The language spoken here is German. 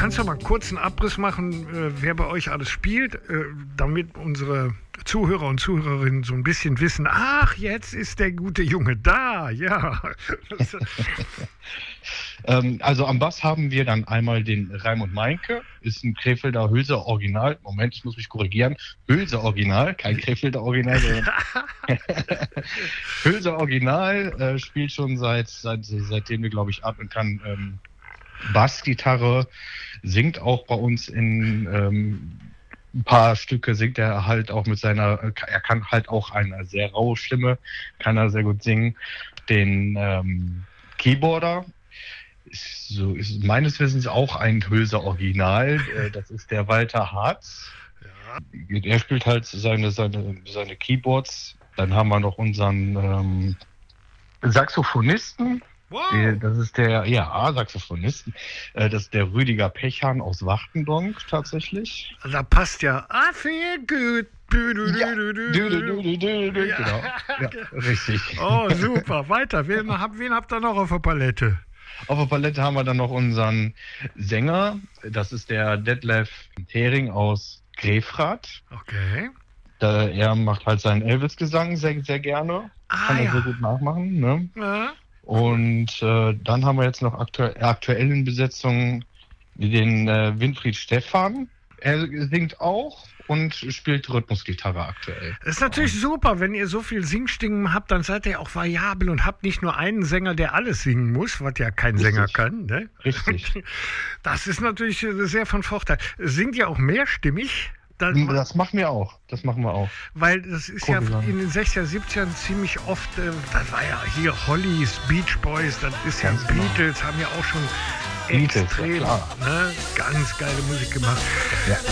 kannst du mal kurz einen Abriss machen, wer bei euch alles spielt, damit unsere Zuhörer und Zuhörerinnen so ein bisschen wissen, ach, jetzt ist der gute Junge da, ja. Also am Bass haben wir dann einmal den Raimund Meinke, ist ein Krefelder Hülser Original. Moment, ich muss mich korrigieren. Hülser Original, kein Krefelder Original, sondern Hülser Original, spielt schon seitdem wir, glaube ich, atmen kann, Bassgitarre, singt auch bei uns in ein paar Stücke, singt er halt auch mit er kann halt auch eine sehr raue Stimme, kann er sehr gut singen. Den Keyboarder ist meines Wissens auch ein Hülser Original, das ist der Walter Harz. Ja. Er spielt halt seine Keyboards. Dann haben wir noch unseren Saxophonisten. Wow. Das ist Saxophonisten. Das ist der Rüdiger Pechan aus Wachtendonk tatsächlich. Da passt ja. I feel good. Genau. Ja, richtig. Oh, super. Weiter. Wen habt ihr noch auf der Palette? Auf der Palette haben wir dann noch unseren Sänger. Das ist der Detlef Hering aus Grefrath. Okay. Er macht halt seinen Elvis-Gesang sehr, sehr gerne. Kann er sehr gut nachmachen. Ne? Ja. Und dann haben wir jetzt noch aktuell in Besetzung den Winfried Stephan. Er singt auch und spielt Rhythmusgitarre aktuell. Das ist natürlich super, wenn ihr so viel Singstimmen habt, dann seid ihr auch variabel und habt nicht nur einen Sänger, der alles singen muss, was ja kein Sänger kann. Ne? Richtig. Das ist natürlich sehr von Vorteil. Singt ihr auch mehrstimmig? Das machen wir auch. Weil das ist ja in den 60er, 70ern ziemlich oft, das war ja hier Hollies, Beach Boys, das ist ja Beatles, haben ja auch schon extrem, ganz geile Musik gemacht. Ja.